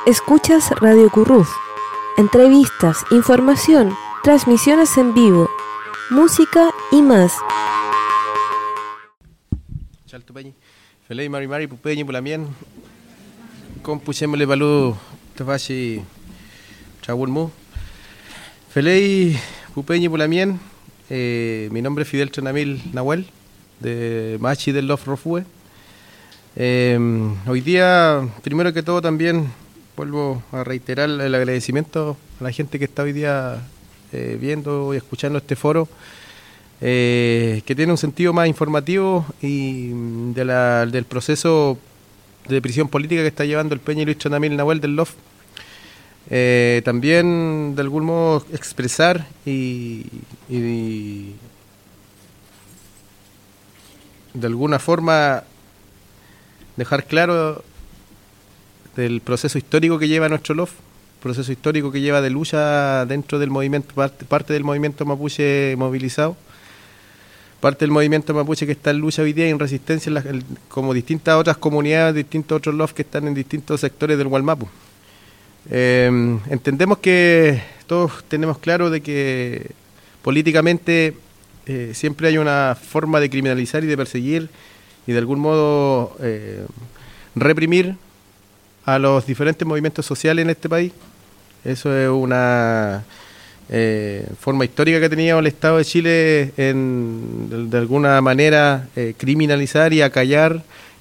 Escuchas Radio Curruz. Entrevistas, información, transmisiones en vivo, música y más. Chalto peñi, felei mari pupeñi pulamien, compusémosle balú tafashi chawulmu. Felei pupeñi pulamien, mi nombre es Fidel Trenamil Nahuel, de Machi del Love Rofue. Hoy día, primero que todo, también vuelvo a reiterar el agradecimiento a la gente que está hoy día viendo y escuchando este foro, que tiene un sentido más informativo y del proceso de prisión política que está llevando el Peña y Luis Trenamil Nahuel del LOF. También de algún modo expresar y de alguna forma dejar claro del proceso histórico que lleva nuestro LOF, proceso histórico que lleva de lucha dentro del movimiento, parte del movimiento mapuche movilizado, parte del movimiento mapuche que está en lucha hoy día y en resistencia como distintas otras comunidades, distintos otros LOF que están en distintos sectores del Gualmapu. Entendemos que todos tenemos claro de que políticamente siempre hay una forma de criminalizar y de perseguir y de algún modo reprimir a los diferentes movimientos sociales en este país. Eso es una forma histórica que ha tenido el Estado de Chile de alguna manera criminalizar y acallar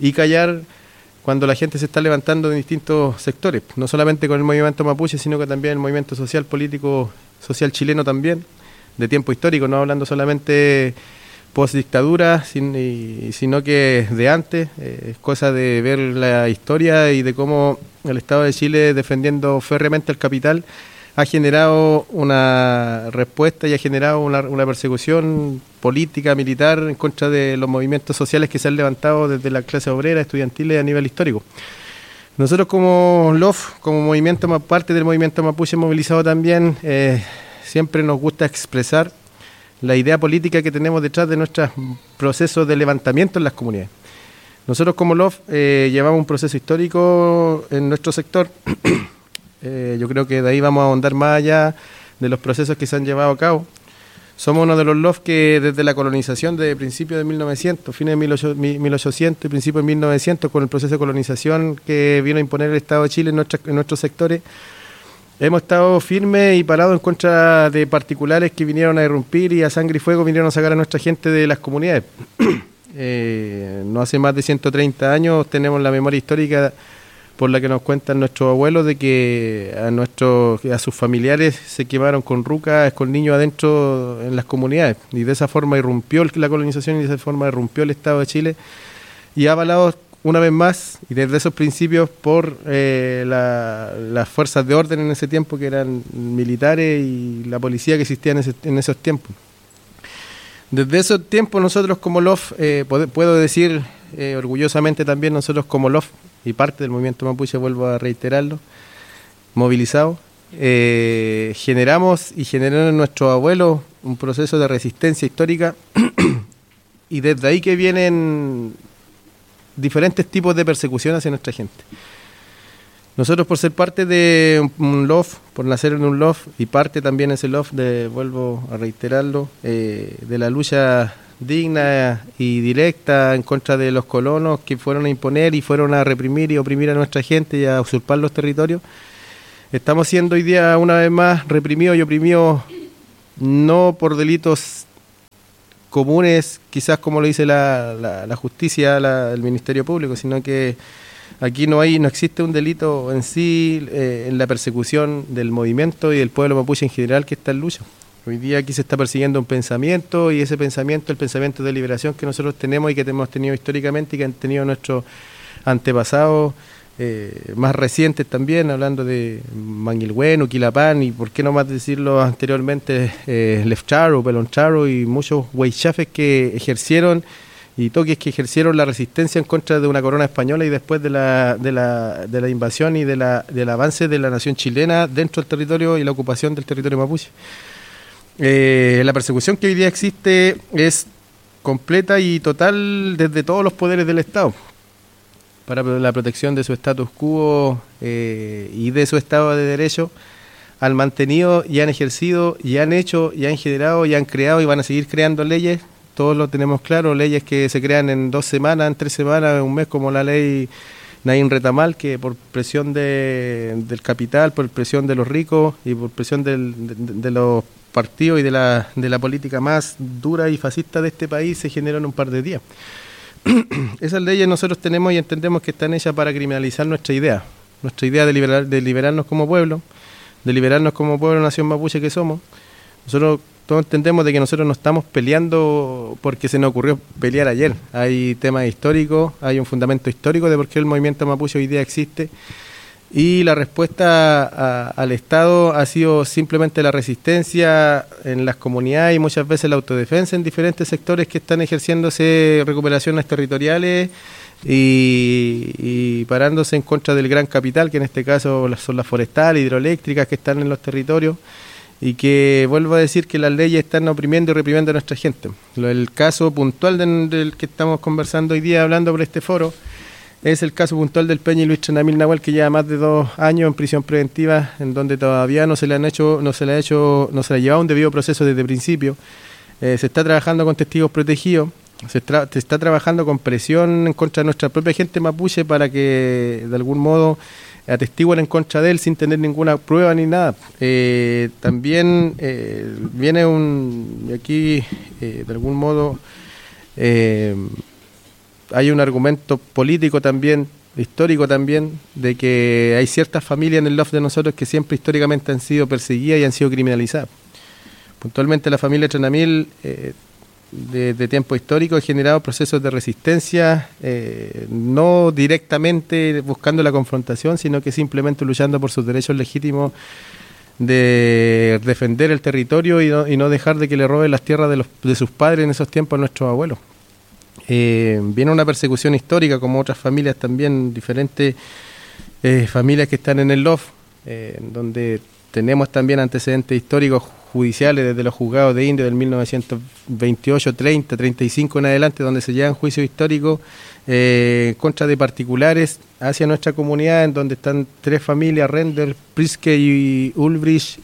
cuando la gente se está levantando en distintos sectores, no solamente con el movimiento mapuche, sino que también el movimiento social, político, social chileno también, de tiempo histórico, no hablando solamente post-dictadura, sino que de antes. Es cosa de ver la historia y de cómo el Estado de Chile, defendiendo férreamente el capital, ha generado una respuesta y ha generado una persecución política, militar, en contra de los movimientos sociales que se han levantado desde la clase obrera, estudiantiles a nivel histórico. Nosotros como LOF, como movimiento, parte del movimiento mapuche movilizado también, siempre nos gusta expresar la idea política que tenemos detrás de nuestros procesos de levantamiento en las comunidades. Nosotros como LOF llevamos un proceso histórico en nuestro sector. Yo creo que de ahí vamos a ahondar más allá de los procesos que se han llevado a cabo. Somos uno de los LOF que desde la colonización de principios de 1900, fines de 1800 y principios de 1900, con el proceso de colonización que vino a imponer el Estado de Chile en nuestros sectores, hemos estado firmes y parados en contra de particulares que vinieron a irrumpir y a sangre y fuego vinieron a sacar a nuestra gente de las comunidades. No hace más de 130 años tenemos la memoria histórica por la que nos cuentan nuestros abuelos de que a sus familiares se quemaron con rucas, con niños adentro en las comunidades, y de esa forma irrumpió la colonización y de esa forma irrumpió el Estado de Chile y ha avalado una vez más, y desde esos principios, por las fuerzas de orden en ese tiempo, que eran militares, y la policía que existía en esos tiempos. Desde esos tiempos nosotros como LOF, puedo decir orgullosamente también, nosotros como LOF y parte del movimiento mapuche, vuelvo a reiterarlo, movilizado, generamos y generaron en nuestros abuelos un proceso de resistencia histórica y desde ahí que vienen diferentes tipos de persecución hacia nuestra gente. Nosotros, por ser parte de un LOF, por nacer en un LOF, y parte también ese LOF, vuelvo a reiterarlo, de la lucha digna y directa en contra de los colonos que fueron a imponer y fueron a reprimir y oprimir a nuestra gente y a usurpar los territorios, estamos siendo hoy día una vez más reprimidos y oprimidos, no por delitos comunes, quizás como lo dice la justicia, el Ministerio Público, sino que aquí no existe un delito en sí en la persecución del movimiento y del pueblo mapuche en general que está en lucha. Hoy día aquí se está persiguiendo un pensamiento, y ese pensamiento, el pensamiento de liberación que nosotros tenemos y que hemos tenido históricamente y que han tenido nuestros antepasados más recientes también, hablando de Manguilhueno, Quilapán, y por qué no más decirlo anteriormente, Lefcharo, Peloncharo y muchos huaychafes que ejercieron y toques que ejercieron la resistencia en contra de una corona española y después de la invasión y del avance de la nación chilena dentro del territorio y la ocupación del territorio mapuche. La persecución que hoy día existe es completa y total desde todos los poderes del Estado. para la protección de su status quo y de su Estado de Derecho, han mantenido y han ejercido y han hecho y han generado y han creado y van a seguir creando leyes. Todos lo tenemos claro, leyes que se crean en 2 semanas, en 3 semanas, en un mes, como la ley Naín Retamal, que por presión del capital, por presión de los ricos y por presión de los partidos y de la política más dura y fascista de este país, se generó en un par de días. Esas leyes nosotros tenemos y entendemos que están hechas para criminalizar nuestra idea de liberarnos como pueblo, nación mapuche que somos. Nosotros todos entendemos de que nosotros no estamos peleando porque se nos ocurrió pelear ayer. Hay temas históricos, hay un fundamento histórico de por qué el movimiento mapuche hoy día existe, y la respuesta al Estado ha sido simplemente la resistencia en las comunidades y muchas veces la autodefensa en diferentes sectores que están ejerciéndose recuperaciones territoriales y parándose en contra del gran capital, que en este caso son las forestales, hidroeléctricas que están en los territorios, y que vuelvo a decir que las leyes están oprimiendo y reprimiendo a nuestra gente. El caso puntual del que estamos conversando hoy día, hablando por este foro, es el caso puntual del Peñi Luis Trenamil Nahuel, que lleva más de 2 años en prisión preventiva, en donde todavía no se le ha llevado un debido proceso desde el principio. Se está trabajando con testigos protegidos, se está trabajando con presión en contra de nuestra propia gente mapuche para que de algún modo atestiguen en contra de él sin tener ninguna prueba ni nada. También viene aquí de algún modo hay un argumento político también, histórico también, de que hay ciertas familias en el LOF de nosotros que siempre históricamente han sido perseguidas y han sido criminalizadas. Puntualmente la familia Trenamil de tiempo histórico ha generado procesos de resistencia, no directamente buscando la confrontación, sino que simplemente luchando por sus derechos legítimos de defender el territorio y no dejar de que le roben las tierras de sus padres en esos tiempos a nuestros abuelos. Viene una persecución histórica, como otras familias también, diferentes familias que están en el LOF, donde tenemos también antecedentes históricos judiciales desde los juzgados de Indio del 1928, 30, 35 en adelante, donde se llevan juicios históricos contra de particulares hacia nuestra comunidad, en donde están 3 familias, Render, Priske y Ulbrich,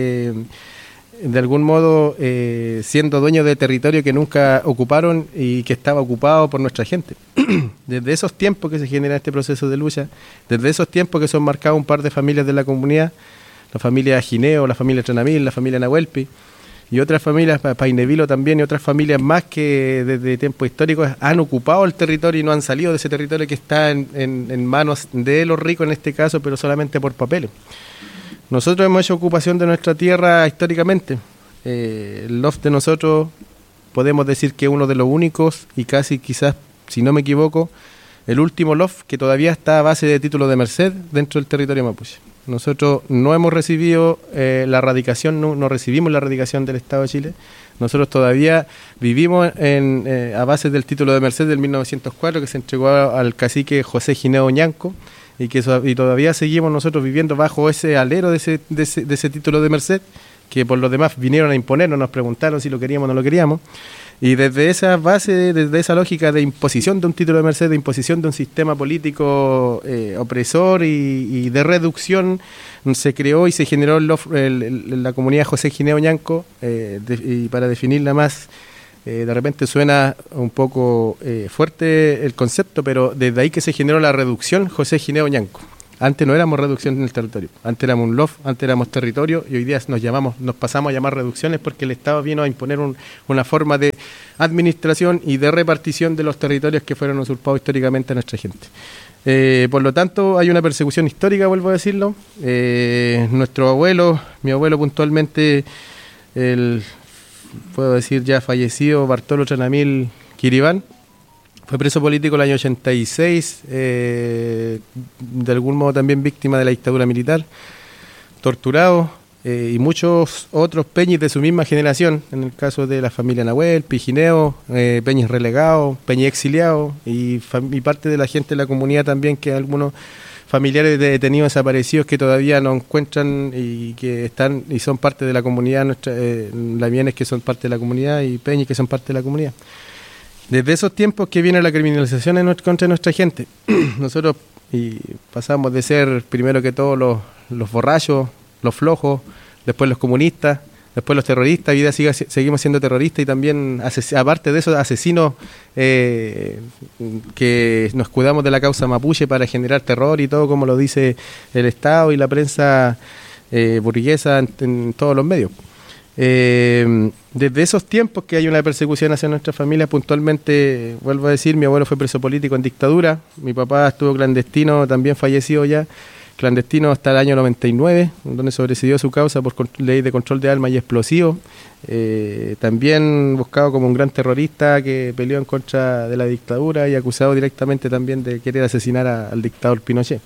de algún modo siendo dueños de territorio que nunca ocuparon y que estaba ocupado por nuestra gente. Desde esos tiempos que se genera este proceso de lucha, desde esos tiempos que son marcados un par de familias de la comunidad, la familia Gineo, la familia Trenamil, la familia Nahuelpi y otras familias, Painevilo también, y otras familias más que desde tiempos históricos han ocupado el territorio y no han salido de ese territorio que está en manos de los ricos en este caso, pero solamente por papeles. Nosotros hemos hecho ocupación de nuestra tierra históricamente. El LOF de nosotros podemos decir que es uno de los únicos y casi quizás, si no me equivoco, el último LOF que todavía está a base de título de merced dentro del territorio mapuche. Nosotros no hemos recibido la radicación, no recibimos la radicación del Estado de Chile. Nosotros todavía vivimos a base del título de merced del 1904 que se entregó al cacique José Gineo Ñanco, y todavía seguimos nosotros viviendo bajo ese alero de ese título de merced, que por lo demás vinieron a imponernos, nos preguntaron si lo queríamos o no lo queríamos, y desde esa base, desde esa lógica de imposición de un título de merced, de imposición de un sistema político opresor y de reducción, se creó y se generó la comunidad José Gineo Ñanco, y para definirla más, de repente suena un poco fuerte el concepto, pero desde ahí que se generó la reducción José Gineo Ñanco. Antes no éramos reducción en el territorio, antes éramos un LOF, antes éramos territorio, y hoy día nos pasamos a llamar reducciones porque el Estado vino a imponer una forma de administración y de repartición de los territorios que fueron usurpados históricamente a nuestra gente. Por lo tanto, hay una persecución histórica, vuelvo a decirlo. Nuestro abuelo, mi abuelo puntualmente, puedo decir ya fallecido, Bartolo Trenamil Quiribán, fue preso político el año 86, de algún modo también víctima de la dictadura militar, torturado, y muchos otros peñis de su misma generación, en el caso de la familia Nahuel, Pijineo, peñis relegados, peñis exiliados, y parte de la gente de la comunidad también, que algunos familiares de detenidos desaparecidos que todavía no encuentran y que están y son parte de la comunidad, lamienes que son parte de la comunidad y peñis que son parte de la comunidad. Desde esos tiempos que viene la criminalización contra nuestra gente. Nosotros pasamos de ser primero que todo los borrachos, los flojos, después los comunistas, después los terroristas, y seguimos siendo terroristas y también, aparte de eso, asesinos que nos cuidamos de la causa mapuche para generar terror y todo, como lo dice el Estado y la prensa burguesa en todos los medios. Desde esos tiempos que hay una persecución hacia nuestra familia, puntualmente, vuelvo a decir, mi abuelo fue preso político en dictadura, mi papá estuvo clandestino, también fallecido ya, clandestino hasta el año 99, donde sobresedió su causa por ley de control de armas y explosivos, también buscado como un gran terrorista que peleó en contra de la dictadura y acusado directamente también de querer asesinar al dictador Pinochet.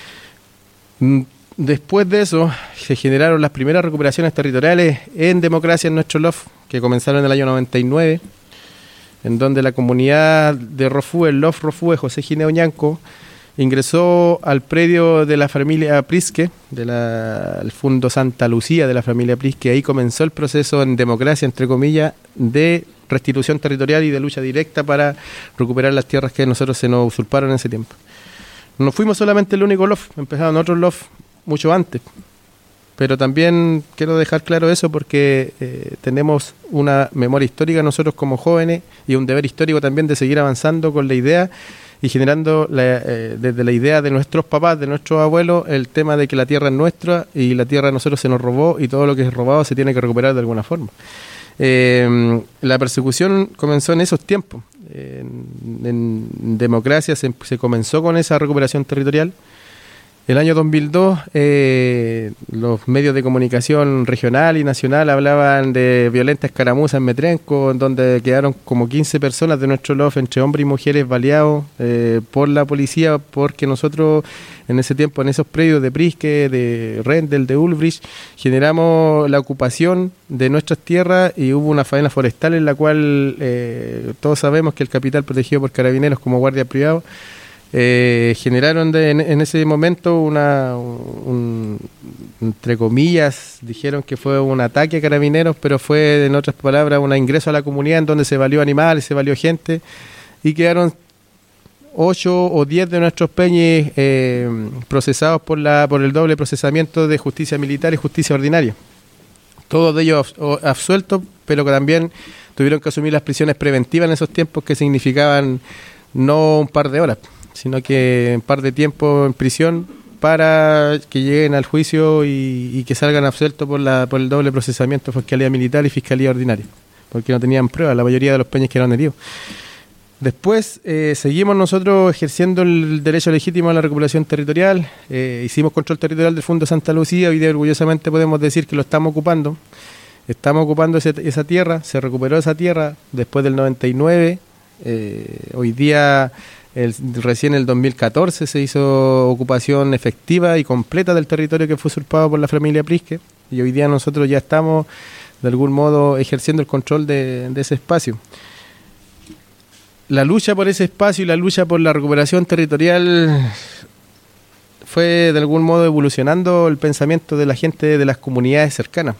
Después de eso, se generaron las primeras recuperaciones territoriales en democracia en nuestro LOF, que comenzaron en el año 99, en donde la comunidad de Rofue, el LOF Rofue, José Gineo Ñanco, ingresó al predio de la familia Prisque, el Fundo Santa Lucía de la familia Prisque. Ahí comenzó el proceso en democracia, entre comillas, de restitución territorial y de lucha directa para recuperar las tierras que a nosotros se nos usurparon en ese tiempo. No fuimos solamente el único LOF, empezaron otros LOF mucho antes, pero también quiero dejar claro eso porque tenemos una memoria histórica nosotros como jóvenes y un deber histórico también de seguir avanzando con la idea y generando desde la idea de nuestros papás, de nuestros abuelos, el tema de que la tierra es nuestra y la tierra a nosotros se nos robó y todo lo que es robado se tiene que recuperar de alguna forma. La persecución comenzó en esos tiempos. En democracia se comenzó con esa recuperación territorial. El año 2002, los medios de comunicación regional y nacional hablaban de violenta escaramuza en Metrenco, en donde quedaron como 15 personas de nuestro LOF, entre hombres y mujeres, baleados por la policía, porque nosotros en ese tiempo, en esos predios de Prisque, de Rendel, de Ulbricht, generamos la ocupación de nuestras tierras y hubo una faena forestal en la cual todos sabemos que el capital protegido por carabineros como guardia privado generaron en ese momento entre comillas, dijeron que fue un ataque a carabineros, pero fue, en otras palabras, un ingreso a la comunidad en donde se valió animales, se valió gente, y quedaron 8 o 10 de nuestros peñes procesados por el doble procesamiento de justicia militar y justicia ordinaria. Todos de ellos absueltos, pero que también tuvieron que asumir las prisiones preventivas en esos tiempos, que significaban no un par de horas, sino que un par de tiempo en prisión para que lleguen al juicio y que salgan absueltos por el doble procesamiento de fiscalía militar y fiscalía ordinaria, porque no tenían pruebas, la mayoría de los peñas quedaron heridos. Después seguimos nosotros ejerciendo el derecho legítimo a la recuperación territorial, hicimos control territorial del Fundo Santa Lucía, hoy día orgullosamente podemos decir que lo estamos ocupando esa tierra, se recuperó esa tierra después del 99, hoy día recién en el 2014 se hizo ocupación efectiva y completa del territorio que fue usurpado por la familia Prisque, y hoy día nosotros ya estamos de algún modo ejerciendo el control de ese espacio. La lucha por ese espacio y la lucha por la recuperación territorial fue de algún modo evolucionando el pensamiento de la gente de las comunidades cercanas.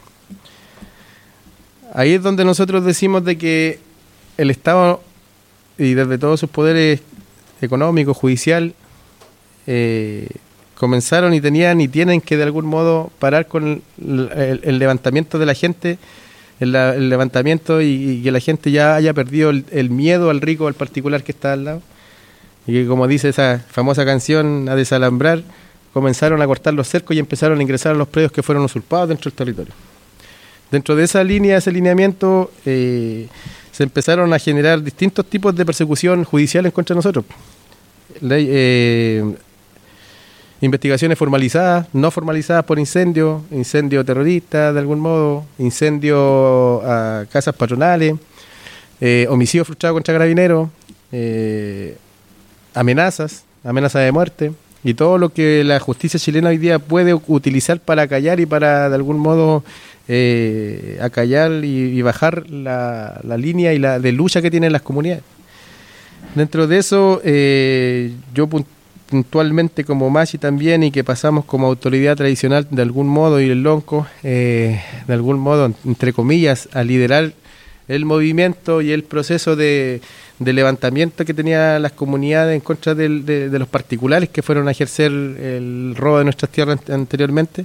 Ahí es donde nosotros decimos de que el Estado, y desde todos sus poderes económico, judicial, comenzaron y tienen que de algún modo parar con el levantamiento de la gente, el levantamiento y que la gente ya haya perdido el miedo al rico, al particular que está al lado, y que, como dice esa famosa canción, a desalambrar, comenzaron a cortar los cercos y empezaron a ingresar a los predios que fueron usurpados dentro del territorio. Dentro de esa línea, ese lineamiento, se empezaron a generar distintos tipos de persecución judicial en contra de nosotros. Investigaciones formalizadas, no formalizadas por incendio terrorista de algún modo, incendio a casas patronales, homicidio frustrado contra carabineros, amenazas de muerte, y todo lo que la justicia chilena hoy día puede utilizar para acallar y para de algún modo acallar y bajar la línea y de lucha que tienen las comunidades. Dentro de eso, yo puntualmente como Machi también, y que pasamos como autoridad tradicional de algún modo, y el Lonco, de algún modo, entre comillas, a liderar el movimiento y el proceso de de levantamiento que tenían las comunidades en contra de los particulares que fueron a ejercer el robo de nuestras tierras anteriormente.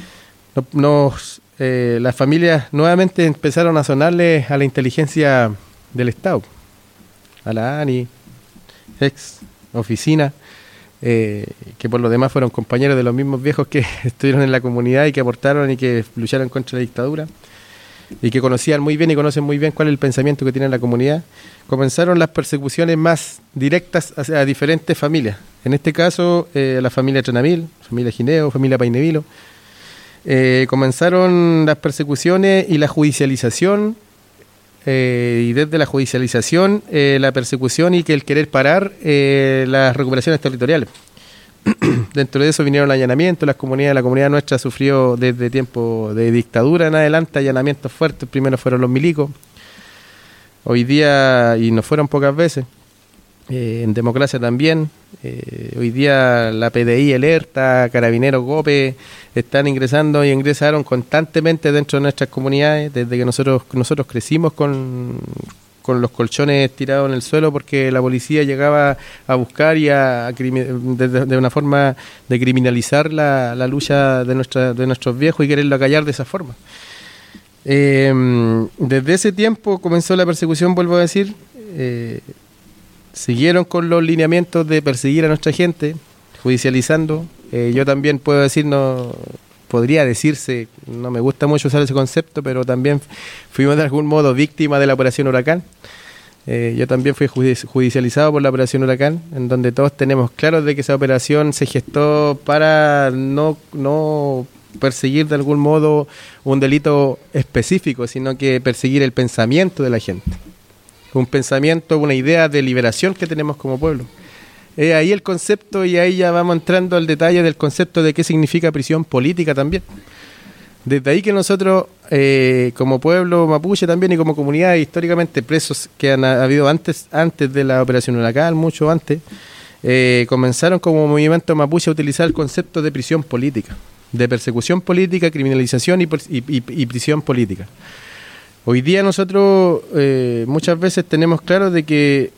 Las familias nuevamente empezaron a sonarle a la inteligencia del Estado, a la ANI, ex oficina, que por lo demás fueron compañeros de los mismos viejos que estuvieron en la comunidad y que aportaron y que lucharon contra la dictadura y que conocían muy bien y conocen muy bien cuál es el pensamiento que tiene la comunidad. Comenzaron las persecuciones más directas hacia diferentes familias, en este caso la familia Tranamil, familia Gineo, familia Painevilo. Comenzaron las persecuciones y la judicialización, y desde la judicialización la persecución y que el querer parar las recuperaciones territoriales. Dentro de eso vinieron allanamientos. La comunidad nuestra sufrió desde tiempo de dictadura en adelante allanamientos fuertes. Primero fueron los milicos, hoy día, y no fueron pocas veces, en democracia también. Hoy día la PDI, el ERTA, Carabineros, GOPE están ingresando y ingresaron constantemente dentro de nuestras comunidades desde que nosotros crecimos con los colchones tirados en el suelo porque la policía llegaba a buscar y de una forma de criminalizar la lucha de nuestros viejos y quererlo acallar de esa forma. Desde ese tiempo comenzó la persecución, vuelvo a decir. Siguieron con los lineamientos de perseguir a nuestra gente, judicializando. Yo también puedo decir, podría decirse, no me gusta mucho usar ese concepto, pero también fuimos de algún modo víctimas de la Operación Huracán. Yo también fui judicializado por la Operación Huracán, en donde todos tenemos claro de que esa operación se gestó para no perseguir de algún modo un delito específico, sino que perseguir el pensamiento de la gente. Un pensamiento, una idea de liberación que tenemos como pueblo. Ahí el concepto, y ahí ya vamos entrando al detalle del concepto de qué significa prisión política también. Desde ahí que nosotros, como pueblo mapuche también y como comunidad, históricamente presos que han habido antes de la Operación Huracán, mucho antes, comenzaron como movimiento mapuche a utilizar el concepto de prisión política, de persecución política, criminalización y prisión política. Hoy día nosotros muchas veces tenemos claro de que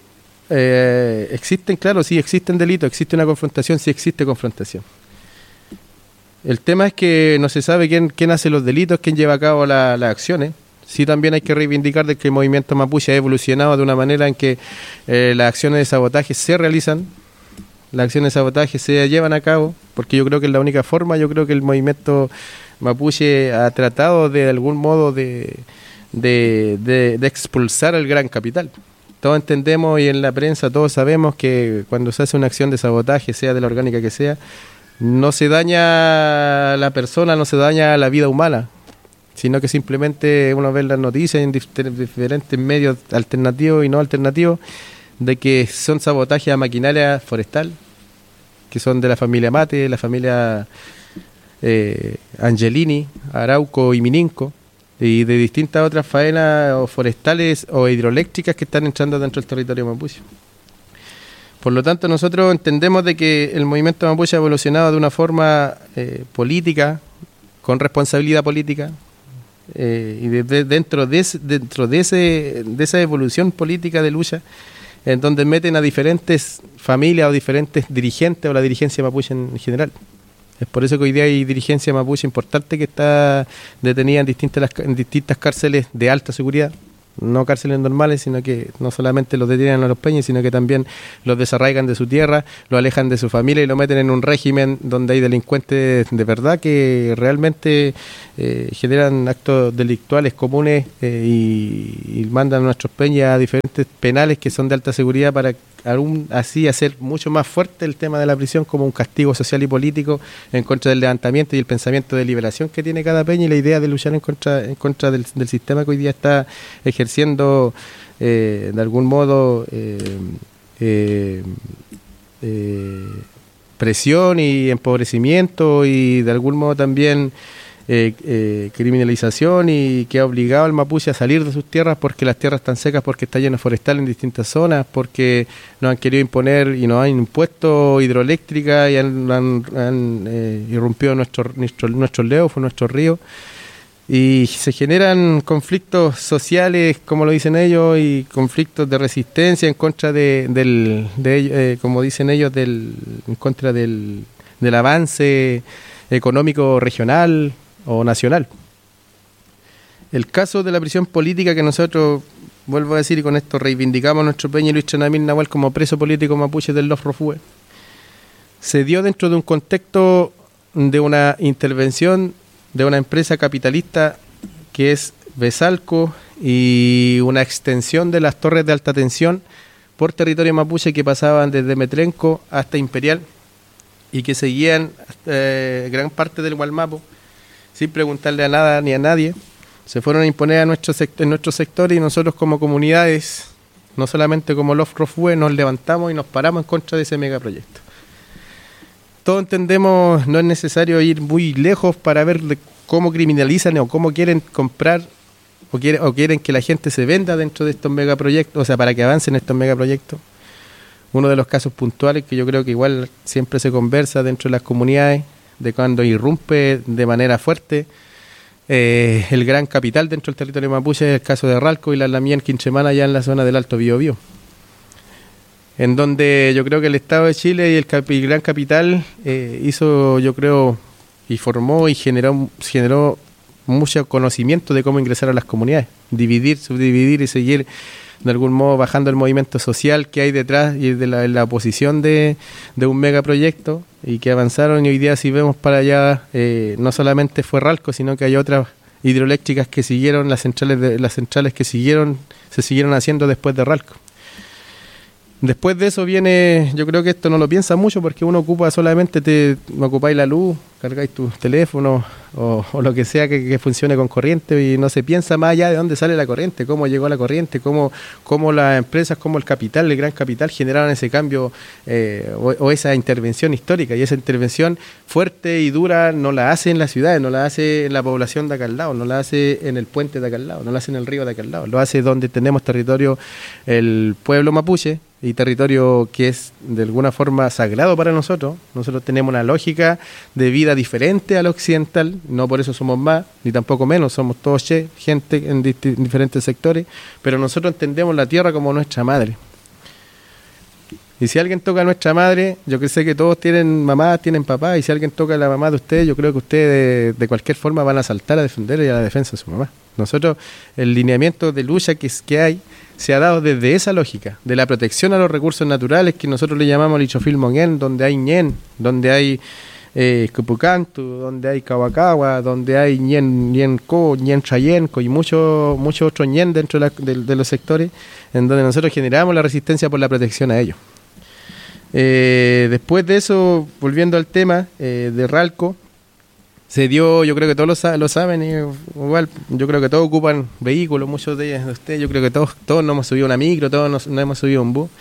existen delitos, existe una confrontación, sí existe confrontación. El tema es que no se sabe quién hace los delitos, quién lleva a cabo las acciones. Sí, también hay que reivindicar de que el movimiento mapuche ha evolucionado de una manera en que las acciones de sabotaje se realizan, las acciones de sabotaje se llevan a cabo, porque yo creo que es la única forma. Yo creo que el movimiento mapuche ha tratado de algún modo de expulsar al gran capital. Todos entendemos y en la prensa todos sabemos que cuando se hace una acción de sabotaje, sea de la orgánica que sea, no se daña la persona, no se daña la vida humana, sino que simplemente uno ve las noticias en diferentes medios alternativos y no alternativos de que son sabotajes a maquinaria forestal, que son de la familia Mate, la familia Angelini, Arauco y Mininco, y de distintas otras faenas o forestales o hidroeléctricas que están entrando dentro del territorio mapuche. Por lo tanto, nosotros entendemos de que el movimiento mapuche ha evolucionado de una forma política, con responsabilidad política, y dentro de esa evolución política de lucha, en donde meten a diferentes familias o diferentes dirigentes o la dirigencia mapuche en general. Es por eso que hoy día hay dirigencia mapuche importante que está detenida en distintas cárceles de alta seguridad, no cárceles normales, sino que no solamente los detienen a los peñas, sino que también los desarraigan de su tierra, lo alejan de su familia y lo meten en un régimen donde hay delincuentes de verdad que realmente generan actos delictuales comunes y mandan a nuestros peñas a diferentes penales que son de alta seguridad para aún así hacer mucho más fuerte el tema de la prisión como un castigo social y político en contra del levantamiento y el pensamiento de liberación que tiene cada peña y la idea de luchar en contra del sistema que hoy día está ejerciendo de algún modo presión y empobrecimiento y de algún modo también criminalización, y que ha obligado al mapuche a salir de sus tierras porque las tierras están secas, porque está lleno de forestal en distintas zonas, porque nos han querido imponer y nos han impuesto hidroeléctrica y han irrumpido nuestros leos, nuestros ríos. y se generan conflictos sociales, como lo dicen ellos, y conflictos de resistencia en contra como dicen ellos, en contra del avance económico regional o nacional. El caso de la prisión política que nosotros, vuelvo a decir, y con esto reivindicamos a nuestro Peña Luis Chanamil Nahuel como preso político mapuche del Los Rofue, se dio dentro de un contexto de una intervención de una empresa capitalista que es Besalco y una extensión de las torres de alta tensión por territorio mapuche que pasaban desde Metrenco hasta Imperial y que seguían gran parte del Gualmapo sin preguntarle a nada ni a nadie. Se fueron a imponer en nuestro sector y nosotros como comunidades, no solamente como Los Rofue, nos levantamos y nos paramos en contra de ese megaproyecto. Todos entendemos, no es necesario ir muy lejos para ver cómo criminalizan o cómo quieren comprar o quieren que la gente se venda dentro de estos megaproyectos, o sea, para que avancen estos megaproyectos. Uno de los casos puntuales que yo creo que igual siempre se conversa dentro de las comunidades, de cuando irrumpe de manera fuerte el gran capital dentro del territorio mapuche, es el caso de Ralco y la Lamien Quinchemana, allá en la zona del Alto Biobío, en donde yo creo que el Estado de Chile y el gran capital hizo, yo creo, y formó y generó mucho conocimiento de cómo ingresar a las comunidades, dividir, subdividir y seguir de algún modo bajando el movimiento social que hay detrás y de la oposición de un megaproyecto, y que avanzaron, y hoy día si vemos para allá no solamente fue Ralco, sino que hay otras hidroeléctricas que siguieron, las centrales que se siguieron haciendo después de Ralco. Después de eso viene, yo creo que esto no lo piensa mucho porque uno ocupa solamente, ocupáis la luz, cargáis tu teléfono o lo que sea que funcione con corriente, y no se piensa más allá de dónde sale la corriente, cómo llegó la corriente, cómo las empresas, cómo el capital, el gran capital generaron ese cambio o esa intervención histórica. Y esa intervención fuerte y dura no la hace en las ciudades, no la hace en la población de acá al lado, no la hace en el puente de acá al lado, no la hace en el río de acá al lado, lo hace donde tenemos territorio, el pueblo mapuche, y territorio que es de alguna forma sagrado para nosotros. Nosotros tenemos una lógica de vida diferente a la occidental, no por eso somos más, ni tampoco menos, somos todos gente en diferentes sectores, pero nosotros entendemos la tierra como nuestra madre. Y si alguien toca a nuestra madre, yo que sé que todos tienen mamás, tienen papás, y si alguien toca a la mamá de ustedes, yo creo que ustedes de cualquier forma van a saltar a defender y a la defensa de su mamá. Nosotros, el lineamiento de lucha que hay, se ha dado desde esa lógica, de la protección a los recursos naturales, que nosotros le llamamos Lichofil Monguén, donde hay ñen, donde hay Cupucantu, donde hay Cahuacagua, donde hay ñenco, ñen Chayenco y muchos otros ñen dentro de los sectores, en donde nosotros generamos la resistencia por la protección a ellos. Después de eso, volviendo al tema de Ralco, se dio, yo creo que todos lo saben, igual, yo creo que todos ocupan vehículos, muchos de ustedes, yo creo que todos nos hemos subido una micro, todos nos hemos subido un bus,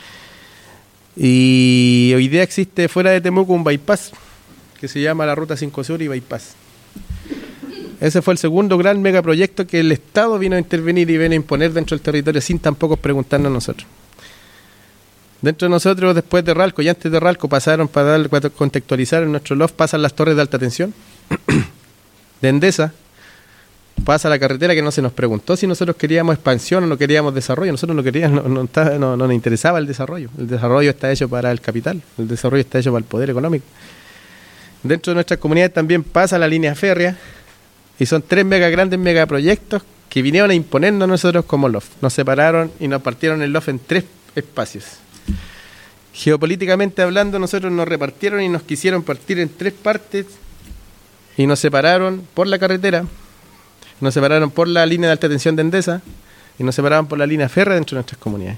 y hoy día existe fuera de Temuco un bypass que se llama la Ruta 5 Sur y Bypass. Ese fue el segundo gran megaproyecto que el Estado vino a intervenir y vino a imponer dentro del territorio sin tampoco preguntarnos a nosotros. Dentro de nosotros, después de Ralco y antes de Ralco, pasaron, para contextualizar, en nuestro loft pasan las torres de alta tensión de Endesa, pasa la carretera, que no se nos preguntó si nosotros queríamos expansión o no queríamos desarrollo. Nosotros no queríamos, no nos interesaba el desarrollo. El desarrollo está hecho para el capital, el desarrollo está hecho para el poder económico. Dentro de nuestras comunidades también pasa la línea férrea, y son 3 grandes megaproyectos que vinieron a imponernos a nosotros como loft. Nos separaron y nos partieron el loft en 3 espacios. Geopolíticamente hablando, nosotros nos repartieron y nos quisieron partir en 3 partes, y nos separaron por la carretera, nos separaron por la línea de alta tensión de Endesa, y nos separaron por la línea férrea dentro de nuestras comunidades.